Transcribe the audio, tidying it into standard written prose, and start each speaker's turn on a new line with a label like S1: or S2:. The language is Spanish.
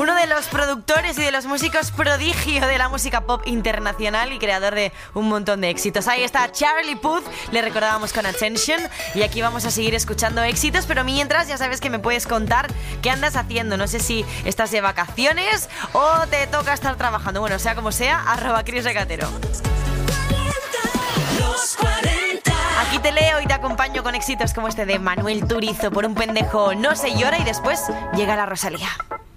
S1: uno de los productores y de los músicos prodigio de la música pop internacional y creador de un montón de éxitos. Ahí está Charlie Puth, le recordábamos con Attention, y aquí vamos a seguir escuchando éxitos, pero mientras ya sabes que me puedes contar qué andas haciendo. No sé si estás de vacaciones o te toca estar trabajando. Bueno, sea como sea, @ChrisRecatero. Aquí te leo y te acompaño con éxitos como este de Manuel Turizo, Por un pendejo no se llora, y después llega la Rosalía.